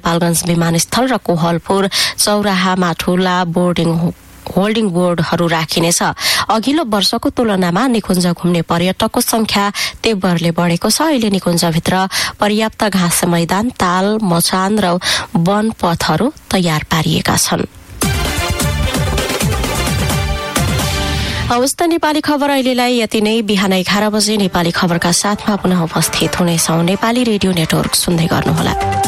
नेपालगञ्ज विमानस्थल र कोहलपुर चौराहामा ठूला होल्डिङ बोर्डहरू राखिनेछ। अघिल्लो वर्षको तुलनामा निकुञ्ज घुम्ने पर्यटकको संख्या तेब्बरले बढेको छ। अहिले निकुञ्जभित्र पर्याप्त घाँस मैदान, ताल, मचान र वन पथहरू तयार पारिएका छन्। हवस् त नेपाली खबर अहिलेलाई यति नै। बिहान 11 बजे नेपाली खबरका साथमा पुनः उपस्थित हुनेछौं। नेपाली रेडियो नेटवर्क सुन्दै गर्नुहोला।